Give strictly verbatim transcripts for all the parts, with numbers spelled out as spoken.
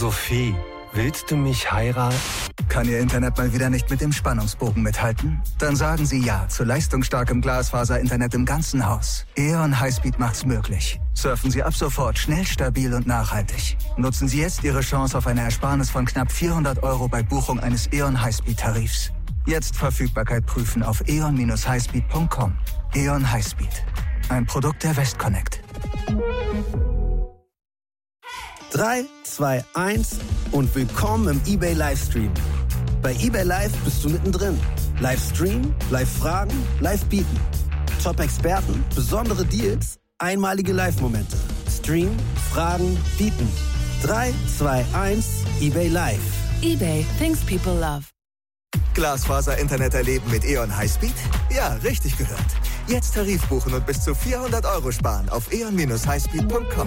Sophie, willst du mich heiraten? Kann Ihr Internet mal wieder nicht mit dem Spannungsbogen mithalten? Dann sagen Sie ja zu leistungsstarkem Glasfaser-Internet im ganzen Haus. E O N Highspeed macht's möglich. Surfen Sie ab sofort schnell, stabil und nachhaltig. Nutzen Sie jetzt Ihre Chance auf eine Ersparnis von knapp vierhundert Euro bei Buchung eines E O N Highspeed-Tarifs. Jetzt Verfügbarkeit prüfen auf e o n Bindestrich highspeed punkt com. E O N Highspeed. Ein Produkt der Westconnect. drei, zwei, eins und willkommen im eBay Livestream. Bei eBay Live bist du mittendrin. Livestream, Live-Fragen, Live-Bieten. Top-Experten, besondere Deals, einmalige Live-Momente. Stream, Fragen, Bieten. drei, zwei, eins, eBay Live. eBay, things people love. Glasfaser-Internet erleben mit E O N Highspeed? Ja, richtig gehört. Jetzt Tarif buchen und bis zu vierhundert Euro sparen auf e o n Bindestrich highspeed punkt com.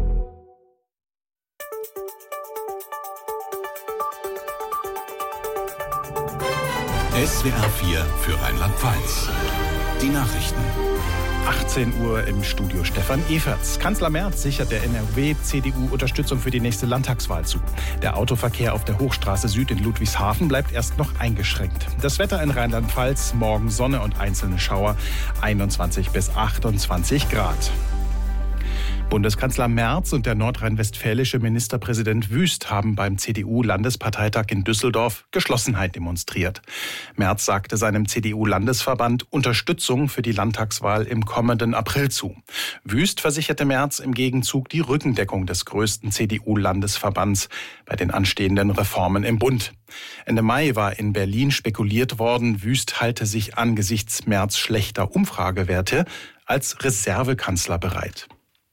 S W R vier für Rheinland-Pfalz. Die Nachrichten. achtzehn Uhr im Studio Stefan Everts. Kanzler Merz sichert der N R W-C D U Unterstützung für die nächste Landtagswahl zu. Der Autoverkehr auf der Hochstraße Süd in Ludwigshafen bleibt erst noch eingeschränkt. Das Wetter in Rheinland-Pfalz, morgen Sonne und einzelne Schauer, einundzwanzig bis achtundzwanzig Grad. Bundeskanzler Merz und der nordrhein-westfälische Ministerpräsident Wüst haben beim C D U-Landesparteitag in Düsseldorf Geschlossenheit demonstriert. Merz sagte seinem C D U-Landesverband Unterstützung für die Landtagswahl im kommenden April zu. Wüst versicherte Merz im Gegenzug die Rückendeckung des größten C D U-Landesverbands bei den anstehenden Reformen im Bund. Ende Mai war in Berlin spekuliert worden, Wüst halte sich angesichts Merz schlechter Umfragewerte als Reservekanzler bereit.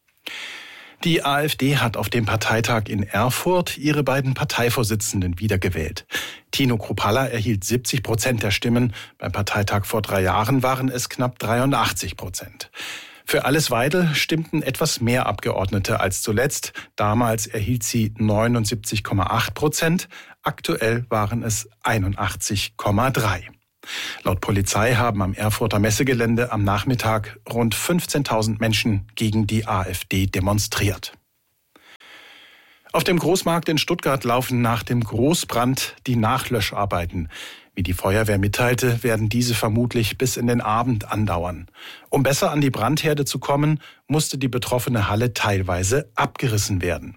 Die AfD hat auf dem Parteitag in Erfurt ihre beiden Parteivorsitzenden wiedergewählt. Tino Kruppalla erhielt siebzig Prozent der Stimmen. Beim Parteitag vor drei Jahren waren es knapp dreiundachtzig Prozent. Für Alice Weidel stimmten etwas mehr Abgeordnete als zuletzt. Damals erhielt sie neunundsiebzig Komma acht Prozent. Aktuell waren es einundachtzig Komma drei. Laut Polizei haben am Erfurter Messegelände am Nachmittag rund fünfzehntausend Menschen gegen die AfD demonstriert. Auf dem Großmarkt in Stuttgart laufen nach dem Großbrand die Nachlöscharbeiten. Wie die Feuerwehr mitteilte, werden diese vermutlich bis in den Abend andauern. Um besser an die Brandherde zu kommen, musste die betroffene Halle teilweise abgerissen werden.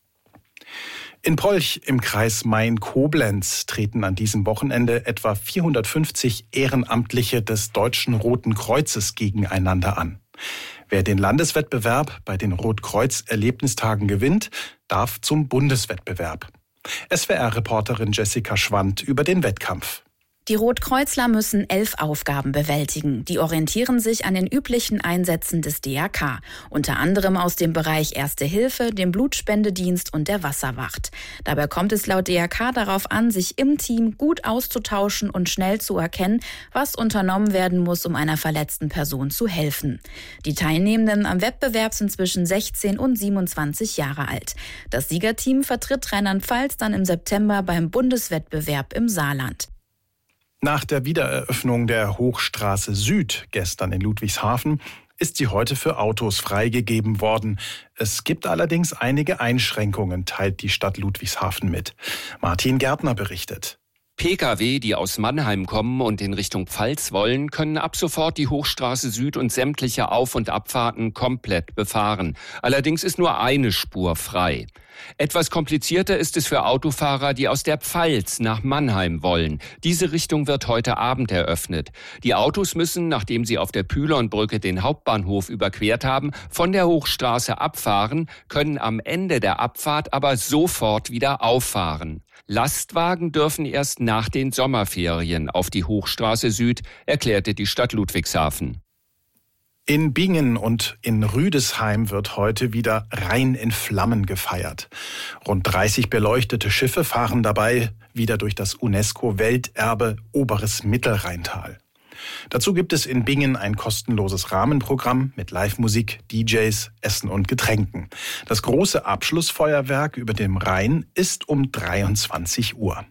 In Polch im Kreis Main-Koblenz treten an diesem Wochenende etwa vierhundertfünfzig Ehrenamtliche des Deutschen Roten Kreuzes gegeneinander an. Wer den Landeswettbewerb bei den Rotkreuz-Erlebnistagen gewinnt, darf zum Bundeswettbewerb. S W R-Reporterin Jessica Schwand über den Wettkampf. Die Rotkreuzler müssen elf Aufgaben bewältigen. Die orientieren sich an den üblichen Einsätzen des D R K, unter anderem aus dem Bereich Erste Hilfe, dem Blutspendedienst und der Wasserwacht. Dabei kommt es laut D R K darauf an, sich im Team gut auszutauschen und schnell zu erkennen, was unternommen werden muss, um einer verletzten Person zu helfen. Die Teilnehmenden am Wettbewerb sind zwischen sechzehn und siebenundzwanzig Jahre alt. Das Siegerteam vertritt Rheinland-Pfalz dann im September beim Bundeswettbewerb im Saarland. Nach der Wiedereröffnung der Hochstraße Süd gestern in Ludwigshafen ist sie heute für Autos freigegeben worden. Es gibt allerdings einige Einschränkungen, teilt die Stadt Ludwigshafen mit. Martin Gärtner berichtet. Pkw, die aus Mannheim kommen und in Richtung Pfalz wollen, können ab sofort die Hochstraße Süd und sämtliche Auf- und Abfahrten komplett befahren. Allerdings ist nur eine Spur frei. Etwas komplizierter ist es für Autofahrer, die aus der Pfalz nach Mannheim wollen. Diese Richtung wird heute Abend eröffnet. Die Autos müssen, nachdem sie auf der Pylonbrücke den Hauptbahnhof überquert haben, von der Hochstraße abfahren, können am Ende der Abfahrt aber sofort wieder auffahren. Lastwagen dürfen erst nach den Sommerferien auf die Hochstraße Süd, erklärte die Stadt Ludwigshafen. In Bingen und in Rüdesheim wird heute wieder Rhein in Flammen gefeiert. Rund dreißig beleuchtete Schiffe fahren dabei wieder durch das UNESCO-Welterbe Oberes Mittelrheintal. Dazu gibt es in Bingen ein kostenloses Rahmenprogramm mit Live-Musik, D Js, Essen und Getränken. Das große Abschlussfeuerwerk über dem Rhein ist um dreiundzwanzig Uhr.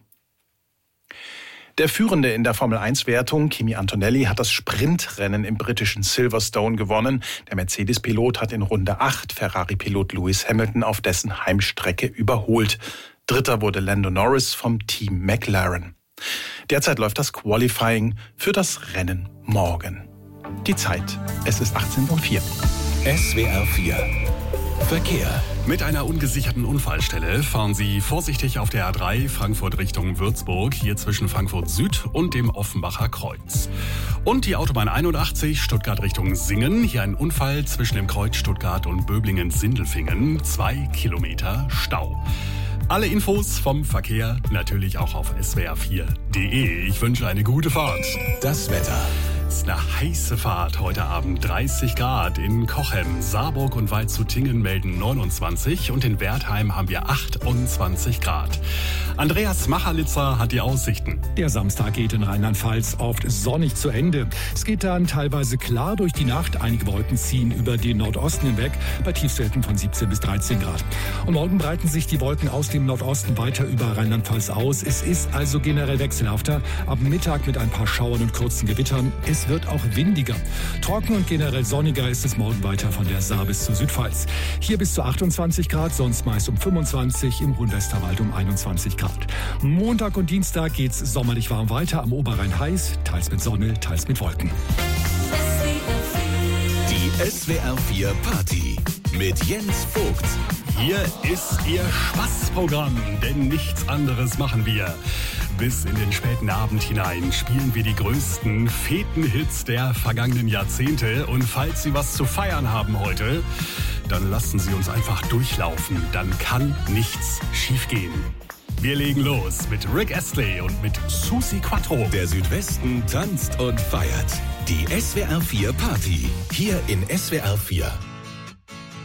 Der Führende in der Formel eins Wertung, Kimi Antonelli, hat das Sprintrennen im britischen Silverstone gewonnen. Der Mercedes-Pilot hat in Runde acht Ferrari-Pilot Lewis Hamilton auf dessen Heimstrecke überholt. Dritter wurde Lando Norris vom Team McLaren. Derzeit läuft das Qualifying für das Rennen morgen. Die Zeit, es ist achtzehn Uhr vier. S W R vier Verkehr. Mit einer ungesicherten Unfallstelle fahren Sie vorsichtig auf der A drei Frankfurt Richtung Würzburg, hier zwischen Frankfurt Süd und dem Offenbacher Kreuz. Und die Autobahn einundachtzig Stuttgart Richtung Singen, hier ein Unfall zwischen dem Kreuz Stuttgart und Böblingen-Sindelfingen, zwei Kilometer Stau. Alle Infos vom Verkehr natürlich auch auf S W R vier Punkt de. Ich wünsche eine gute Fahrt. Das Wetter. Es ist eine heiße Fahrt heute Abend. dreißig Grad in Cochem, Saarburg und Waldshutingen melden neunundzwanzig und in Wertheim haben wir achtundzwanzig Grad. Andreas Machalitzer hat die Aussichten. Der Samstag geht in Rheinland-Pfalz oft sonnig zu Ende. Es geht dann teilweise klar durch die Nacht. Einige Wolken ziehen über den Nordosten hinweg bei Tiefstwerten von siebzehn bis dreizehn Grad. Und morgen breiten sich die Wolken aus dem Nordosten weiter über Rheinland-Pfalz aus. Es ist also generell wechselhafter. Ab Mittag mit ein paar Schauern und kurzen Gewittern. Es wird auch windiger. Trocken und generell sonniger ist es morgen weiter von der Saar bis zur Südpfalz. Hier bis zu achtundzwanzig Grad, sonst meist um fünfundzwanzig, im Hohenwesterwald um einundzwanzig Grad. Montag und Dienstag geht's sommerlich warm weiter, am Oberrhein heiß, teils mit Sonne, teils mit Wolken. Die S W R vier Party mit Jens Vogt. Hier ist Ihr Spaßprogramm, denn nichts anderes machen wir. Bis in den späten Abend hinein spielen wir die größten Fetenhits der vergangenen Jahrzehnte. Und falls Sie was zu feiern haben heute, dann lassen Sie uns einfach durchlaufen. Dann kann nichts schiefgehen. Wir legen los mit Rick Astley und mit Susi Quattro. Der Südwesten tanzt und feiert. Die S W R vier Party. Hier in S W R vier.